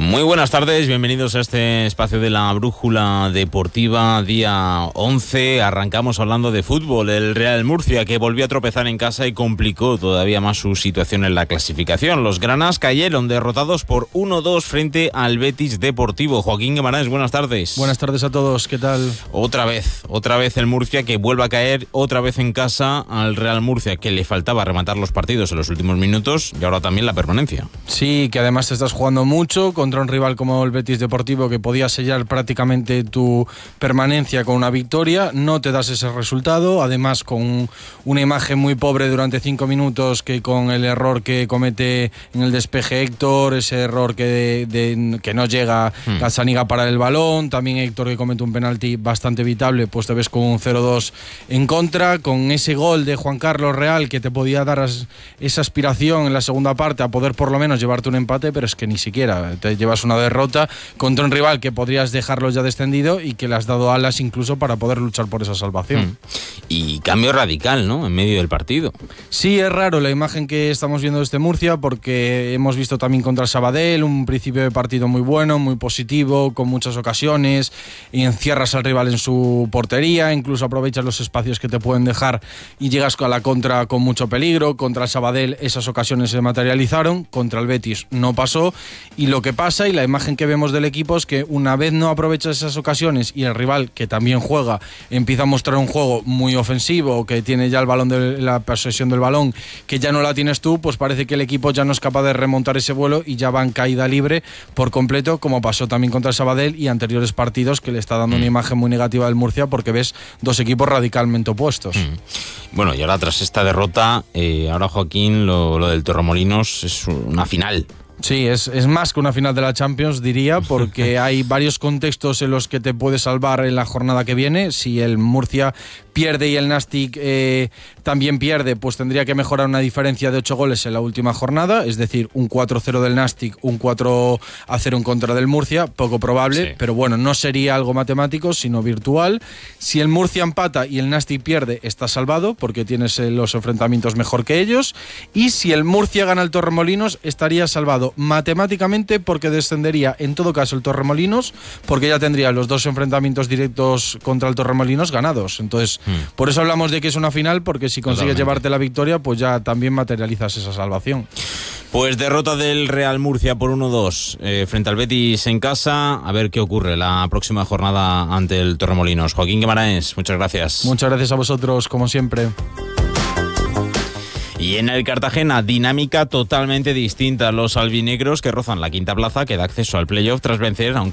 Muy buenas tardes, bienvenidos a este espacio de la Brújula Deportiva, día 11. Arrancamos hablando de fútbol. El Real Murcia, que volvió a tropezar en casa y complicó todavía más su situación en la clasificación. Los granas cayeron derrotados por 1-2 frente al Betis Deportivo. Joaquín Guimarães, buenas tardes. Buenas tardes a todos, ¿qué tal? Otra vez el Murcia, que vuelve a caer otra vez en casa al Real Murcia, que le faltaba rematar los partidos en los últimos minutos y ahora también la permanencia. Sí, que además te estás jugando mucho contra un rival como el Betis Deportivo, que podía sellar prácticamente tu permanencia con una victoria. No te das ese resultado, además con una imagen muy pobre durante 5 minutos, que con el error que comete en el despeje Héctor, ese error que no llega Gazzaniga para el balón, también Héctor que comete un penalti bastante evitable, pues te ves con un 0-2 en contra, con ese gol de Juan Carlos Real que te podía dar esa aspiración en la segunda parte a poder por lo menos llevarte un empate, pero es que ni siquiera te llevas una derrota contra un rival que podrías dejarlo ya descendido y que le has dado alas incluso para poder luchar por esa salvación. Y cambio radical, ¿no?, en medio del partido. Sí, es raro la imagen que estamos viendo de este Murcia, porque hemos visto también contra el Sabadell un principio de partido muy bueno, muy positivo, con muchas ocasiones, y encierras al rival en su portería, incluso aprovechas los espacios que te pueden dejar y llegas a la contra con mucho peligro. Contra el Sabadell esas ocasiones se materializaron, contra el Betis no pasó, y lo que pasa y la imagen que vemos del equipo es que una vez no aprovechas esas ocasiones y el rival, que también juega, empieza a mostrar un juego muy ofensivo, que tiene ya el balón de la posesión del balón, que ya no la tienes tú, pues parece que el equipo ya no es capaz de remontar ese vuelo y ya va en caída libre por completo, como pasó también contra el Sabadell y anteriores partidos, que le está dando una imagen muy negativa del Murcia, porque ves dos equipos radicalmente opuestos. Bueno, y ahora tras esta derrota, ahora Joaquín, lo del Torremolinos es una final. Sí, es más que una final de la Champions, diría, porque hay varios contextos en los que te puede salvar en la jornada que viene. Si el Murcia pierde y el Nastic también pierde, pues tendría que mejorar una diferencia de 8 goles en la última jornada, es decir, un 4-0 del Nastic, un 4-0 en contra del Murcia, poco probable, sí. Pero bueno, no sería algo matemático, sino virtual. Si el Murcia empata y el Nastic pierde, está salvado, porque tienes los enfrentamientos mejor que ellos, y si el Murcia gana el Torremolinos, estaría salvado matemáticamente, porque descendería en todo caso el Torremolinos, porque ya tendría los 2 enfrentamientos directos contra el Torremolinos ganados. Entonces, por eso hablamos de que es una final, porque si consigues llevarte la victoria, pues ya también materializas esa salvación. Pues derrota del Real Murcia por 1-2 frente al Betis en casa. A ver qué ocurre la próxima jornada ante el Torremolinos. Joaquín Guimarães, muchas gracias. Muchas gracias a vosotros, como siempre. Y en el Cartagena, dinámica totalmente distinta. Los albinegros, que rozan la quinta plaza, que da acceso al playoff tras vencer, aunque